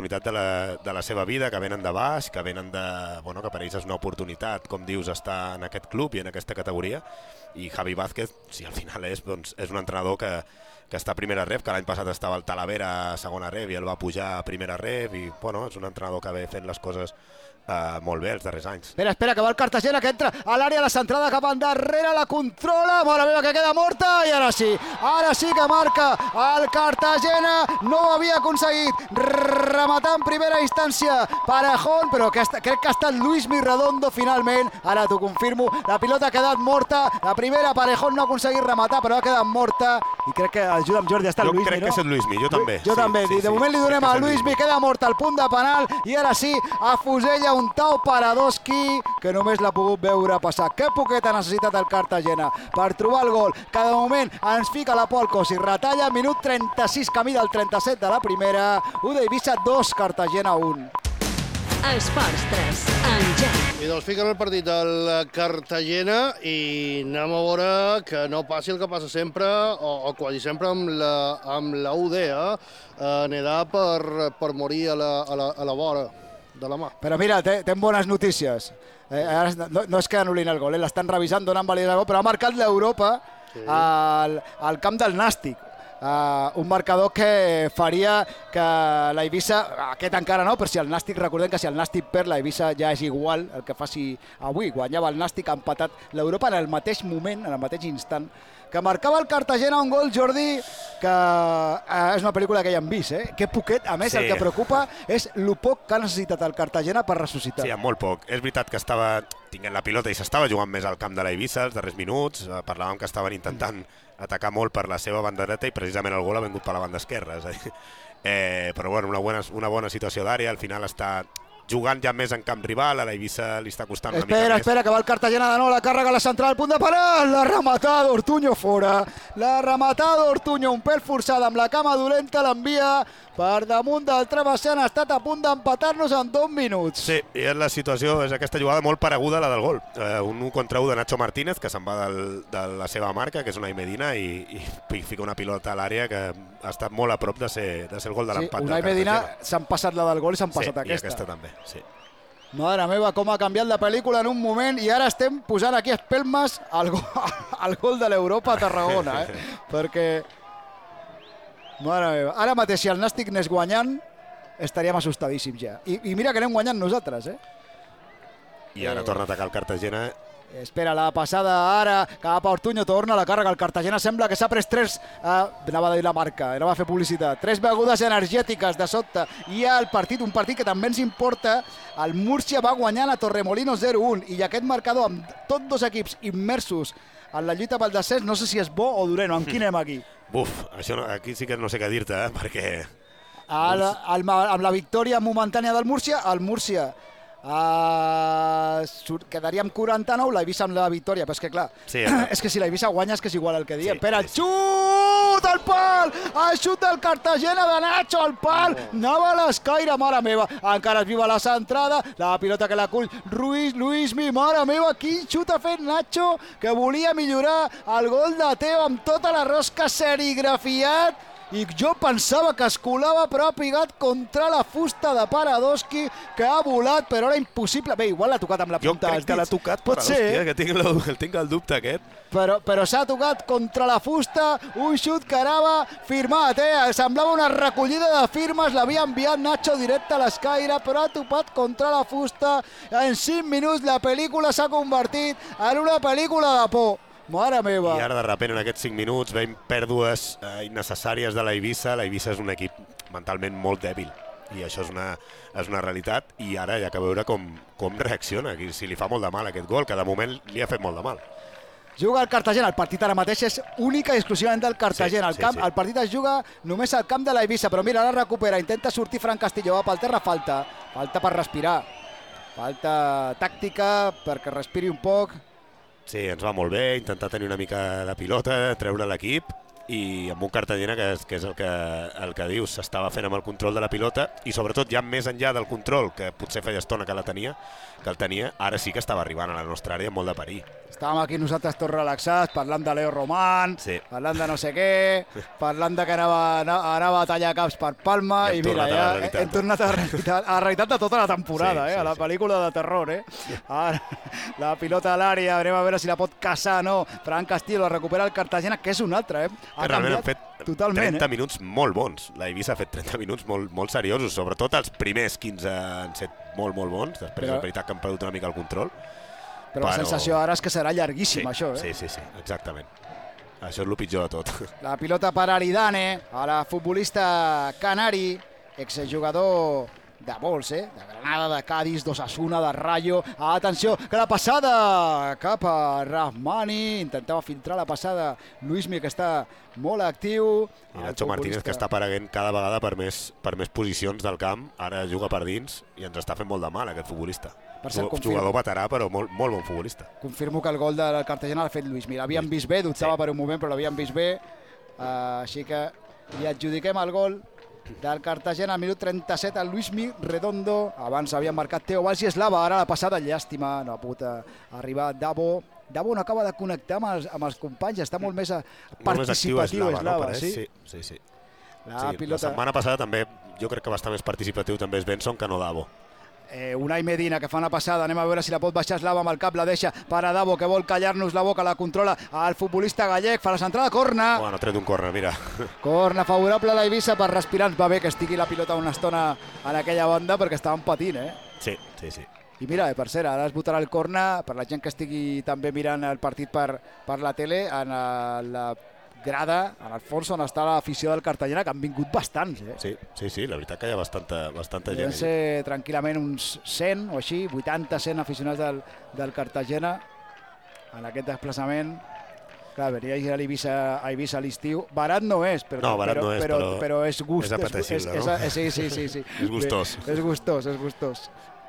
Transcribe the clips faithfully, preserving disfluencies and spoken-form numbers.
l'oportunitat de, la, de la seva vida, que venen de baix, que venen de... Bueno, que per ells és una oportunitat, com dius, estar en aquest club i en aquesta categoria. I Javi Vázquez, si al final és, doncs, és un entrenador que, que està a primera ref, que l'any passat estava al Talavera a segona ref i el va pujar a primera ref, i bueno, és un entrenador que ve fent les coses Uh, molt bé els darrers anys. Espera, espera, que va el Cartagena, que entra a l'àrea, la centrada cap endarrere, la controla, mare meva, que queda morta, i ara sí, ara sí que marca el Cartagena, no ho havia aconseguit rematar en primera instància Parejón, però que està, crec que ha estat Luismi Redondo finalment, ara t'ho confirmo, la pilota ha quedat morta, la primera Parejón no ha aconseguit rematar, però ha quedat morta, i crec que ajuda amb Jordi, ha estat jo Luismi, crec no? que és el Luismi, jo també. Jo sí, també, sí, de sí, moment li donem a Luismi, queda morta al punt de penal, i ara sí, afusella un tau Paradoski, que només l'ha pogut veure passar. Que poqueta ha necessitat el Cartagena per trobar el gol, que de moment ens fica la Polcos i retalla, minut trenta-sis, camí del trenta-set de la primera, U D Eivissa dos, Cartagena un. Esports tres, en Jan. I doncs fiquen el partit del Cartagena i anem a veure que no passi el que passa sempre, o, o quasi sempre amb la, amb la U D, eh? Nedar per, per morir a la, a la, a la vora de la mà. Però mira, ten bones notícies. Eh, ara no, no és que anul·lin el gol, eh? L'estan revisant, donen validesa al gol, però ha marcat l'Europa sí. al, al camp del Nàstic. Uh, un marcador que faria que la Eivissa, aquest encara no, però si el Nàstic, recordem que si el Nàstic perd, la Eivissa ja és igual el que faci avui. Guanyava el Nàstic, ha empatat l'Europa en el mateix moment, en el mateix instant, que marcava el Cartagena un gol, Jordi, que eh, és una pel·lícula que ja hem vist, eh? Que poquet, a més, sí. El que preocupa és el poc que ha necessitat el Cartagena per ressuscitar. Sí, molt poc. És veritat que estava tinguent la pilota i s'estava jugant més al camp de la Eivissa els darrers minuts, parlàvem que estaven intentant atacar molt per la seva banda dreta i precisament el gol ha vingut per la banda esquerra. És a dir, eh, però bueno, una bona, una bona situació d'àrea, al final està jugant ja més en camp rival, a la Eivissa li està costant una espera, mica més. Espera, que va el Cartagena de nou, la càrrega a la central, punt de penal, la rematada, Ortuño fora, la rematada Ortuño, un pèl forçada amb la cama dolenta, l'envia per damunt del travesser, han estat a punt d'empatar-nos en dos minuts. Sí, i és la situació, és aquesta jugada molt pareguda a la del gol. Eh, un un contra un de Nacho Martínez, que se'n va del, de la seva marca, que és Unai Medina, i, i fica una pilota a l'àrea que ha estat molt a prop de ser, de ser el gol de l'empat. Sí, Unai Medina s'han passat la del gol i s'han passat sí, aquesta. Sí, i aquesta també, sí. Mare meva, com ha canviat la pel·lícula en un moment, i ara estem posant aquí espelmes al gol, al gol de l'Europa a Tarragona, eh? Perquè... Mare meva, ara mateix si el Nàstic n'és guanyant estaríem assustadíssims ja. I, i mira que anem guanyant nosaltres, eh? I ara eh... torna a atacar el Cartagena. Espera la passada ara cap a Ortuño, torna la càrrega. El Cartagena sembla que s'ha pres tres, eh, anava a dir la marca, anava a fer publicitat, tres begudes energètiques de sobte. I el partit, un partit que també ens importa, el Múrcia va guanyant a Torremolinos zero un i aquest marcador amb tots dos equips immersos en la lluita pel descens, no sé si és bo o dolent, amb qui anem aquí? Buf, això no, aquí sí que no sé què dir-te, eh? Perquè... El, el, amb la victòria momentània del Múrcia, el Múrcia uh, quedaria amb quaranta-nou, la Eivissa amb la victòria, però és que clar, sí, és que si la Eivissa guanya és que és igual el que diem. Sí, espera, el xut al pal, el xut del Cartagena de Nacho al pal, anava a l'escaire, mare meva, encara es viva la centrada, la pilota que la cull Ruiz, Luismi, mare meva, quin xut ha fet Nacho, que volia millorar el gol de Teo amb tota la rosca serigrafiat, i jo pensava que es colava, però ha pigat contra la fusta de Paradoski, que ha volat, però era impossible. Bé, igual l'ha tocat amb la punta. Jo crec que l'ha tocat Paradoski, eh? Que tinc el, tinc el dubte aquest. Però, però s'ha tocat contra la fusta, un xut que anava firmat, eh? Semblava una recollida de firmes, l'havia enviat Nacho directe a l'escaire, però ha topat contra la fusta. En cinc minuts la pel·lícula s'ha convertit en una pel·lícula de por. Mare meva. I ara de repent en aquests cinc minuts veiem pèrdues eh, innecessàries de la Eivissa. La Eivissa és un equip mentalment molt dèbil i això és una, és una realitat, i ara hi ha que veure com, com reacciona, si li fa molt de mal aquest gol, que de moment li ha fet molt de mal. Juga el Cartagena, el partit ara mateix és única i exclusivament del Cartagena. Sí, el, camp, sí, sí. El partit es juga només al camp de la Eivissa, però mira, ara recupera, intenta sortir Fran Castillo, va pel terra, falta, falta per respirar, falta tàctica perquè respiri un poc. Sí, ens va molt bé, intentar tenir una mica de pilota, treure l'equip, i amb un Cartagena que és, que és el, que, el que dius, s'estava fent amb el control de la pilota, i sobretot ja més enllà del control, que potser feia estona que la tenia, que el tenia, ara sí que estava arribant a la nostra àrea amb molt de perill. Estàvem aquí nosaltres tots relaxats, parlant de Leo Román, sí. parlant de no sé què, parlant de que anava, anava a tallar caps per Palma, i, i mira, ja hem tornat a la realitat, a la realitat de tota la temporada, sí, eh? Sí, a la pel·lícula sí. de terror. Eh? Ara, la pilota a l'àrea, anem a veure si la pot caçar, no? Fran Castillo la recupera el Cartagena, que és un altre. Eh? Ha realment han fet totalment, trenta eh? minuts molt bons. La Eivissa ha fet trenta minuts molt, molt seriosos, sobretot els primers quinze han set molt, molt bons. Després Però... és veritat que han perdut una mica el control. Però, Però la sensació ara és que serà llarguíssim, sí, això. Eh? Sí, sí, sí, exactament. Això és el pitjor de tot. La pilota per Aridane, a la futbolista canari, exjugador de Vols, eh? de Granada, de Cádiz, d'Osasuna, de Rayo. Atenció, que la passada cap a Rahmani. Intentava filtrar la passada Luismi, que està molt actiu. I Nacho Martínez, que està apareguent cada vegada per més, per més posicions del camp. Ara juga per dins i ens està fent molt de mal, aquest futbolista. Per cert, jugador veterà, però molt, molt bon futbolista. Confirmo que el gol del Cartagena l'ha fet Luismi. L'havíem vist bé, dubtava sí. per un moment, però l'havíem vist bé. Uh, així que li adjudiquem el gol del Cartagena al minut trenta-set al Luismi Redondo. Abans havia marcat Teo Valls i Eslava, ara la passada llàstima, no ha pogut arribar Davo. Davo no acaba de connectar amb els, amb els companys, està molt més participatiu Eslava, sí? Sí, sí, sí. La, sí, pilota... la setmana passada també, jo crec que va estar més participatiu també és Benson que no Davo. Eh, Unai Medina, que fa una passada, anem a veure si la pot baixar Eslava amb el cap, la deixa per a Davo, que vol callar-nos la boca, la controla el futbolista gallec, fa la centrada, corna. Bueno, ha tret un corna, mira. Corna favorable a la Eivissa per respirar, va bé que estigui la pilota una estona en aquella banda perquè estaven patint, eh? Sí, sí, sí. I mira, per cert, ara es votarà el corna per la gent que estigui també mirant el partit per, per la tele, en la grada, en el fons on està l'afició del Cartagena, que han vingut bastants. Eh? Sí, sí, sí, la veritat que hi ha bastanta, bastanta gent. Deuen ser tranquil·lament uns cent o així, vuitanta cent aficionats del, del Cartagena en aquest desplaçament. Clar, venia a Eivissa a Eivissa a l'estiu. Barat no és, però, no, barat però, no és, però, però, però és gust. És apetecible, és, és, no? És, sí, sí, sí, sí. És gustós. Bé, és gustós, és gustós.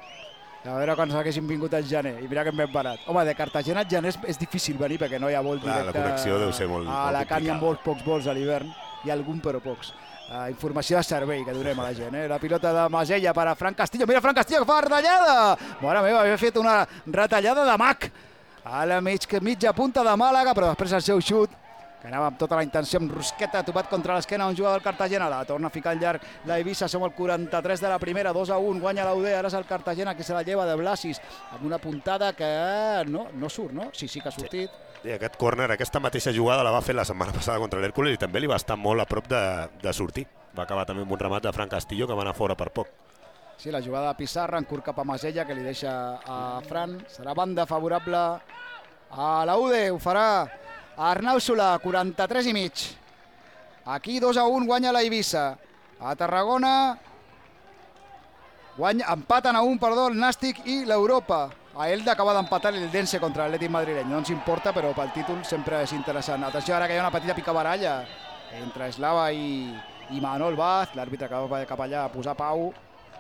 A veure quan s'haguessin vingut al gener. I mira que hem ben barat. Home, de Cartagena al gener és, és difícil venir perquè no hi ha vol directe. La connexió deu ser molt, a Alacant hi ha molts pocs vols a l'hivern. Hi ha algun però pocs. Uh, informació de servei que donem a la gent. Eh? La pilota de Masella per a Fran Castillo. Mira Fran Castillo que fa retallada! Mare meva, havia fet una retallada de Mac. A la mig, mitja punta de Màlaga, però després el seu xut, que anava amb tota la intenció, amb Rusqueta, topat contra l'esquena un jugador del Cartagena, la torna a ficar al llarg la Eivissa, som el quaranta-tres de la primera, dos a un, guanya l'U D, ara és el Cartagena que se la lleva de Blasis, amb una puntada que no, no surt, no? Sí, sí que ha sortit. Sí. I aquest córner, aquesta mateixa jugada la va fer la setmana passada contra l'Hèrcules i també li va estar molt a prop de, de sortir. Va acabar també amb un remat de Fran Castillo que va anar fora per poc. Sí, la jugada de Pissarra, en curt cap a Masella, que li deixa a Fran. Serà banda favorable a la U D, ho farà Arnau Solà, quaranta-tres i mig. Aquí dos a un guanya la Eivissa. A Tarragona guanya, empaten a un, perdó, el Nàstic i l'Europa. A Elda acaba d'empatar el Dense contra l'Atlètic madrileny. No ens importa, però pel títol sempre és interessant. Atenció, ara que hi ha una petita picabaralla entre Eslava i, i Manol Vaz. L'àrbitre que va cap allà a posar pau.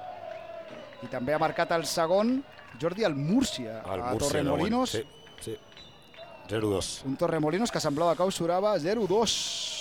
I també ha marcat el segon Jordi el Múrcia, el a Múrcia, Torremolinos. Sí, sí. zero dos. Un Torremolinos que semblava que usurava zero dos.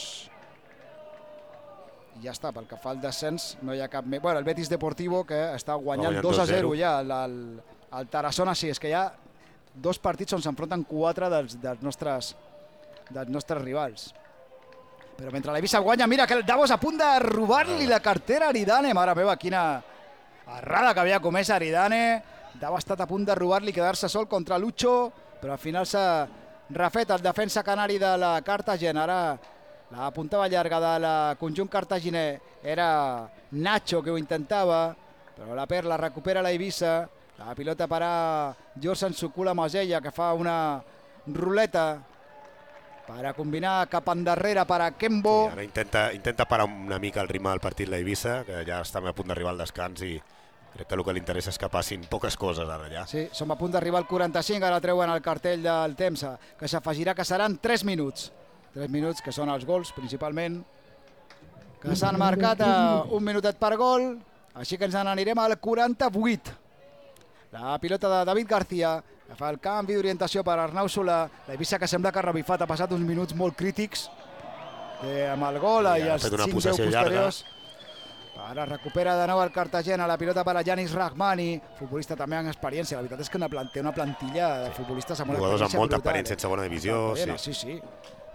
I ja està, pel que fa al descens no hi ha cap més. Bueno, el Betis Deportivo que està guanyant dos a zero ja. El, el, el Tarassona sí, és que hi ha dos partits on s'enfronten quatre dels, dels, nostres, dels nostres rivals. Però mentre l'Eivissa guanya, mira que el Davos a punt de robar-li la cartera a Aridane. Mare meva, quina errada que havia comès Aridane. Davos ha estat a punt de robar-li, quedar-se sol contra Lucho, però al final s'ha refet el defensa canari de la Cartagena. Ara la puntava llarga de la conjunt cartaginer era Nacho, que ho intentava, però la perd, la recupera la Eivissa. La pilota per a Jorsan Sukula Masella, que fa una ruleta per a combinar cap endarrere per a Kembo. Sí, ara intenta, intenta parar una mica el ritme del partit la Eivissa, que ja està a punt d'arribar al descans i crec que el que li interessa és que passin poques coses ara ja. Sí, som a punt d'arribar al quaranta-cinc, ara treuen el cartell del temps, que s'afegirà que seran tres minuts. tres minuts, que són els gols, principalment, que s'han marcat a un minutet per gol, així que ens n'anirem al quaranta-vuit. La pilota de David García, que fa el canvi d'orientació per Arnau Solà. La Eivissa que sembla que ha revifat, ha passat uns minuts molt crítics, eh, amb el gol i, i els cinc deu posteriors. Ara recupera de nou el Cartagena, la pilota per a Yanis Rahmani, futbolista també amb experiència. La veritat és que una plant té una plantilla de futbolistes amb una jugadors experiència amb molta brutal, experiència en segona divisió. Cartagena, Sí, sí, sí.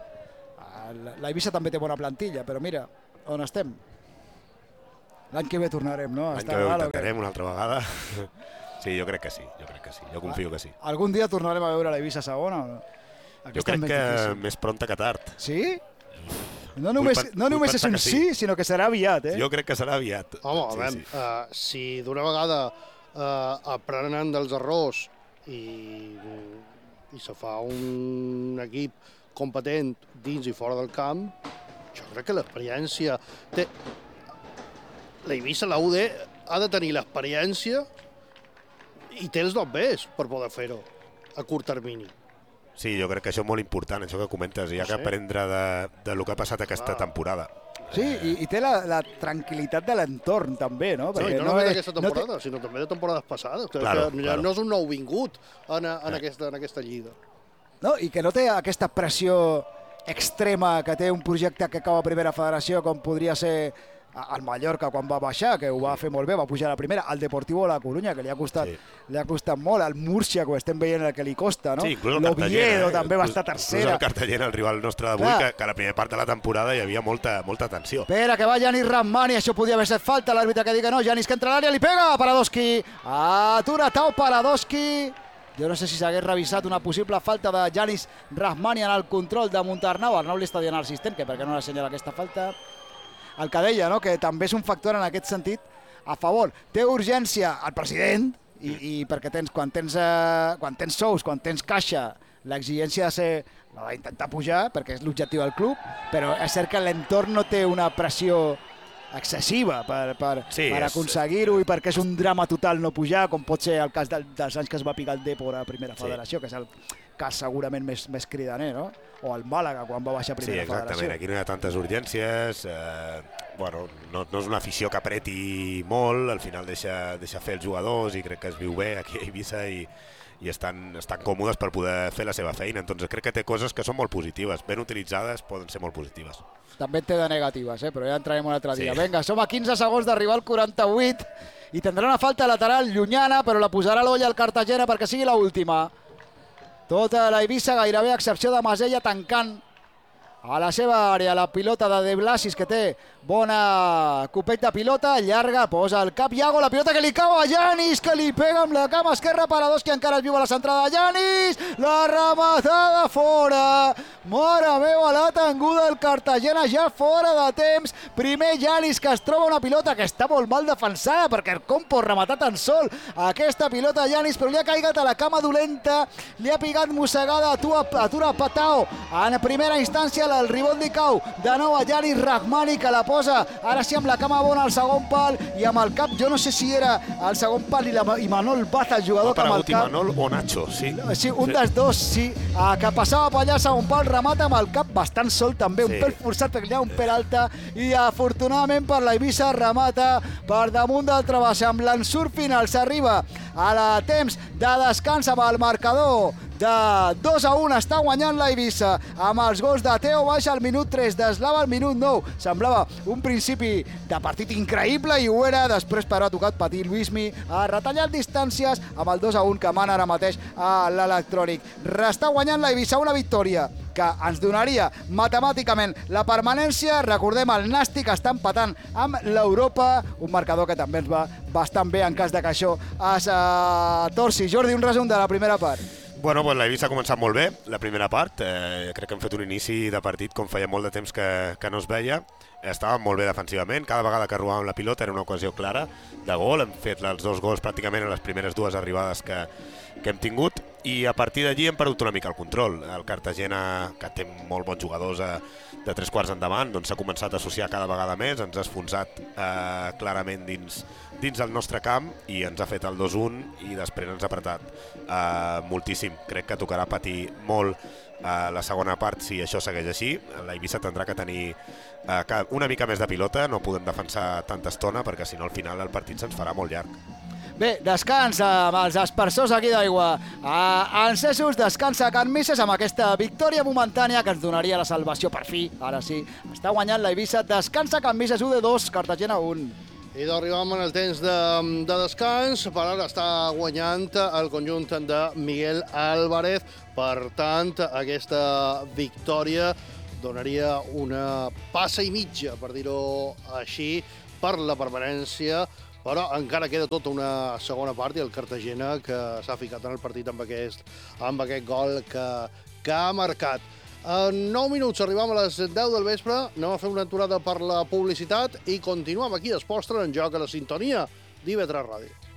La Eivissa també té bona plantilla, però mira, on estem? L'any que ve tornarem, no? L'any que ve ho intentarem una altra vegada. Sí, jo crec que sí, jo crec que sí, jo confio que sí. Algun dia tornarem a veure l'Eivissa segona o no? Jo crec que més prompte que tard. Sí? No només, no només és un sí, sinó que serà aviat, eh? Jo crec que serà aviat. Home, a veure, uh, si d'una vegada uh, aprenen dels errors i, i se fa un equip competent dins i fora del camp, jo crec que l'experiència... Té... L'Eivissa, la U D, ha de tenir l'experiència i té els dos bes per poder fer-ho a curt termini. Sí, jo crec que això és molt important, això que comentes, hi ha que aprendre de, de lo que ha passat aquesta temporada. Sí, i, i té la, la tranquil·litat de l'entorn també, no? Perquè sí, no, no només d'aquesta temporada, no té... sinó també de temporades passades. Claro, que claro. No és un nou vingut en, en, eh. aquesta, en aquesta lliga. No, i que no té aquesta pressió extrema que té un projecte que acaba a primera federació, com podria ser el Mallorca quan va baixar, que ho va fer molt bé, va pujar a la primera, el Deportivo La Coruña, que li ha costat, sí. li ha costat molt, el Múrcia, que ho estem veient el que li costa, no? Sí, inclús el L'Oviedo eh? també va estar tercera. Inclús el Cartagena, el rival nostre d'avui, que, que a la primera part de la temporada hi havia molta, molta tensió. Espera, que va Yanis Rahmani, això podia haver estat falta, l'àrbitre que digui no, Yanis que entra a l'àrea, li pega, Paradoski, atura Tau Paradoski. Jo no sé si s'hagués revisat una possible falta de Yanis Rahmani en el control de Montarnau. Arnau li està dient al assistent que per què no l'assenyala aquesta falta. El que deia, no? Que també és un factor en aquest sentit a favor. Té urgència el president i, i perquè tens, quan, tens, eh, quan tens sous, quan tens caixa, l'exigència de ser la d'intentar pujar, perquè és l'objectiu del club, però és cert que l'entorn no té una pressió excessiva per, per, sí, per aconseguir-ho i perquè és un drama total no pujar, com pot ser el cas del, dels anys que es va picar el Depor a primera federació, sí. que és el cas segurament més, més cridaner, no? O el Màlaga quan va baixar a primera federació. Sí, exactament, aquí no hi ha tantes urgències, eh, bueno, no, no és una afició que apreti molt, al final deixa, deixa fer els jugadors i crec que es viu bé aquí a Eivissa i, i estan, estan còmodes per poder fer la seva feina, entonces crec que té coses que són molt positives, ben utilitzades poden ser molt positives. També en té de negatives, eh? Però ja entrarem un altre dia. Sí. Vinga, som a quinze segons d'arribar al quaranta-vuit i tindrà una falta lateral llunyana, però la posarà a l'olla el Cartagena perquè sigui l'última. Tota la Eivissa, gairebé a excepció de Masella, tancant a la seva àrea la pilota de De Blasis, que té bona copet de pilota, llarga, posa el cap Iago, la pilota que li cau a Yanis, que li pega amb la cama esquerra, Paradoski encara es viu a la centrada, Yanis, la rematada fora, mare meva, la tanguda del Cartagena ja fora de temps, primer Yanis que es troba una pilota que està molt mal defensada, perquè com pot rematar tan sol aquesta pilota Yanis, però li ha caigat a la cama dolenta, li ha pigat mossegada, atura, atura Patao, en primera instància el ribot li cau de nou a Yanis Rahmani, que la posa ara sí amb la cama bona al segon pal i amb el cap, jo no sé si era el segon pal i, la, i Manol Baza, el jugador que amb el cap... Manol o Nacho, sí. Sí, un sí. dels dos, sí, uh, que passava per allà al segon pal, remata amb el cap bastant sol també, sí. Un pèl forçat perquè hi ha un pèl alta i afortunadament per la Eivissa remata per damunt del travessa amb l'ensurt final, s'arriba a la temps de descans amb el marcador de dos a un, està guanyant la Eivissa amb els gols de Teo Baixa al minut tres, d'Eslava al minut nou. Semblava un principi de partit increïble i ho era, després però ha tocat patir Luismi a retallar distàncies amb el dos a un que mana ara mateix a l'electrònic. Restà guanyant la Eivissa, una victòria que ens donaria matemàticament la permanència. Recordem, el Nàstic està empatant amb l'Europa, un marcador que també ens va bastant bé en cas de que això es uh, torci. Jordi, un resum de la primera part. Bueno, pues la Eivissa ha començat molt bé, la primera part. Eh, crec que hem fet un inici de partit com feia molt de temps que, que no es veia. Estàvem molt bé defensivament, cada vegada que robàvem la pilota era una ocasió clara de gol. Hem fet els dos gols pràcticament en les primeres dues arribades que, que hem tingut i a partir d'allí hem perdut una mica el control. El Cartagena, que té molt bons jugadors a, de tres quarts endavant, doncs s'ha començat a associar cada vegada més, ens ha esfonsat eh, clarament dins, dins el nostre camp i ens ha fet el dos un i després ens ha apretat eh, moltíssim. Crec que tocarà patir molt eh, la segona part si això segueix així. La Eivissa tindrà que tenir eh, una mica més de pilota, no podem defensar tanta estona perquè si no al final el partit se'ns farà molt llarg. Bé, descansa amb els aspersors aquí d'aigua. A Encesos descansa Can Misses amb aquesta victòria momentània que ens donaria la salvació per fi. Ara sí, està guanyant la Eivissa. Descansa Can Misses u de dos, Cartagena un. I d'arribam en el temps de, de descans, per ara està guanyant el conjunt de Miguel Álvarez. Per tant, aquesta victòria donaria una passa i mitja, per dir-ho així, per la permanència, però encara queda tota una segona part i el Cartagena que s'ha ficat en el partit amb aquest, amb aquest gol que, que ha marcat. En nou minuts arribam a les deu del vespre, anem a fer una aturada per la publicitat i continuem aquí a Esports tres en Joc, a la sintonia d'I V tres Ràdio.